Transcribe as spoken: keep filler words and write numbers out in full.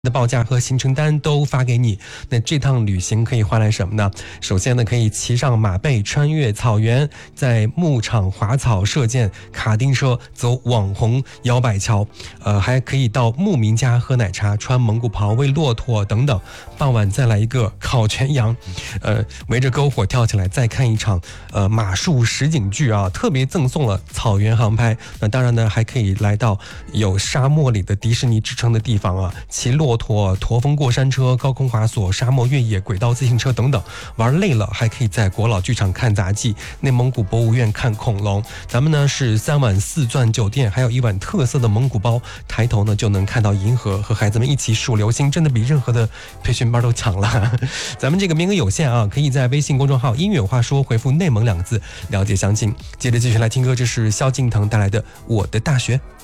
的报价和行程单都发给你。那这趟旅行可以换来什么呢？首先呢，可以骑上马背穿越草原，在牧场滑草射箭，卡丁车走网红摇摆桥，呃，还可以到牧民家喝奶茶，穿蒙古袍喂骆驼等等。傍晚再来一个烤全羊，呃，围着篝火跳起来，再看一场呃马术实景剧啊，特别赠送了草原航拍。那当然呢，还可以来到有沙漠里的迪士尼之称的地方啊，骑骆驼、驼峰过山车、高空滑索、沙漠越野、轨道自行车等等。玩累了，还可以在国老剧场看杂技，内蒙古博物院看恐龙。咱们呢是三晚四钻酒店，还有一碗特色的蒙古包，抬头呢就能看到银河，和孩子们一起数流星，真的比任何的培训班都强了。咱们这个名额有限啊，可以在微信公众号音乐有话说回复内蒙两个字了解详情。接着继续来听歌，这是萧敬腾带来的《我的大学》。